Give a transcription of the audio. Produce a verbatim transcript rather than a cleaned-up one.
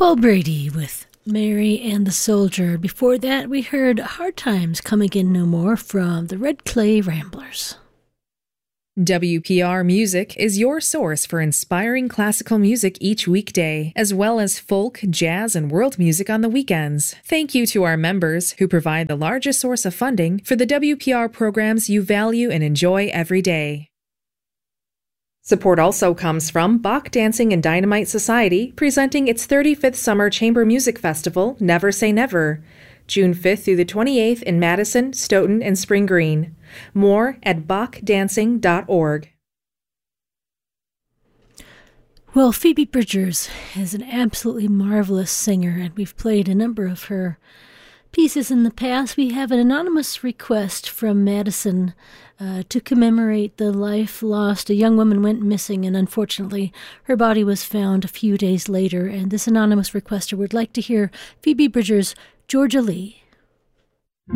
Paul Brady with Mary and the Soldier. Before that, we heard Hard Times Come Again No More from the Red Clay Ramblers. W P R Music is your source for inspiring classical music each weekday, as well as folk, jazz, and world music on the weekends. Thank you to our members who provide the largest source of funding for the W P R programs you value and enjoy every day. Support also comes from Bach Dancing and Dynamite Society, presenting its thirty-fifth Summer Chamber Music Festival, Never Say Never, June fifth through the twenty-eighth in Madison, Stoughton, and Spring Green. More at bach dancing dot org. Well, Phoebe Bridgers is an absolutely marvelous singer, and we've played a number of her pieces in the past. We have an anonymous request from Madison uh, to commemorate the life lost. A young woman went missing, and unfortunately, her body was found a few days later. And this anonymous requester would like to hear Phoebe Bridgers' Georgia Lee.